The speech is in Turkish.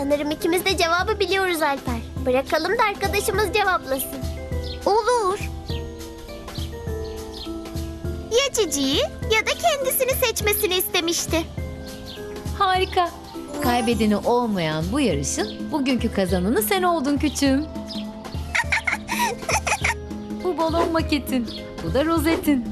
Sanırım ikimiz de cevabı biliyoruz Alper. Bırakalım da arkadaşımız cevaplasın. Olur. Ya Cici'yi ya da kendisini seçmesini istemişti. Harika. Kaybedeni olmayan bu yarışın bugünkü kazananı sen oldun küçüğüm. Bu balon maketin, bu da rozetin.